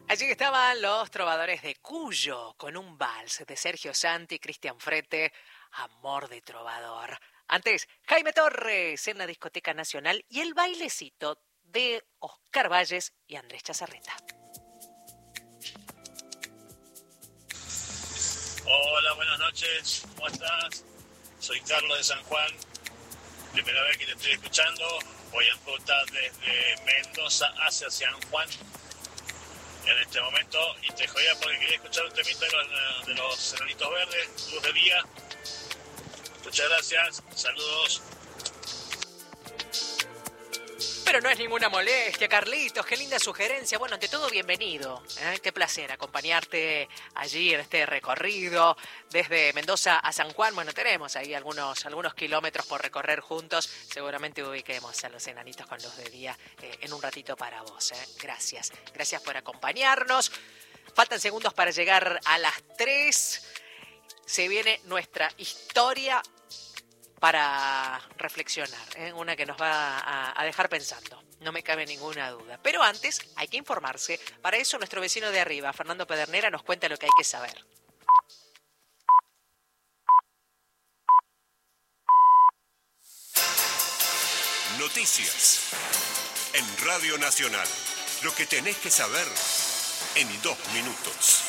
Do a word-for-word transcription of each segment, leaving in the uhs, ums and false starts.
Allí estaban los trovadores de Cuyo, con un vals de Sergio Santi y Cristian Frete, Amor de Trovador. Antes, Jaime Torres en la Discoteca Nacional y el bailecito de Oscar Valles y Andrés Chazarreta. Hola, buenas noches, ¿cómo estás? Soy Carlos de San Juan, primera vez que te estoy escuchando. Voy en ruta desde Mendoza hacia San Juan en este momento y te jodía porque quería escuchar un temita de los, de los Enanitos Verdes, Luz de Día. Muchas gracias, saludos. Pero no es ninguna molestia, Carlitos, qué linda sugerencia. Bueno, ante todo, bienvenido. ¿eh? Qué placer acompañarte allí en este recorrido desde Mendoza a San Juan. Bueno, tenemos ahí algunos, algunos kilómetros por recorrer juntos. Seguramente ubiquemos a los Enanitos con Luz de Día eh, en un ratito para vos. ¿eh? Gracias, gracias por acompañarnos. Faltan segundos para llegar a las tres. Se viene nuestra historia para reflexionar, ¿eh? Una que nos va a, a dejar pensando, no me cabe ninguna duda. Pero antes hay que informarse. Para eso nuestro vecino de arriba, Fernando Pedernera, nos cuenta lo que hay que saber. Noticias en Radio Nacional. Lo que tenés que saber en dos minutos.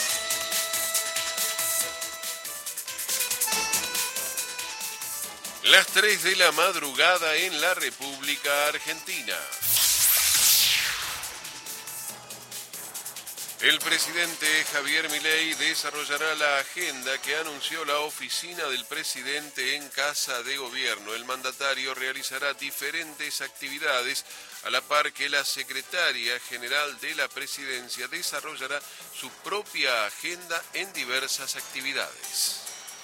Las tres de la madrugada en la República Argentina. El presidente Javier Milei desarrollará la agenda que anunció la oficina del presidente en Casa de Gobierno. El mandatario realizará diferentes actividades a la par que la secretaria general de la presidencia desarrollará su propia agenda en diversas actividades.